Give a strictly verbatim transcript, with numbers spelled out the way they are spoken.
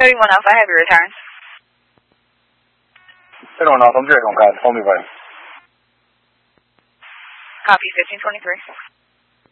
Cody one Alpha, I have your return. Cody one Alpha, I'm Drake on God. Hold me right. Copy fifteen twenty-three.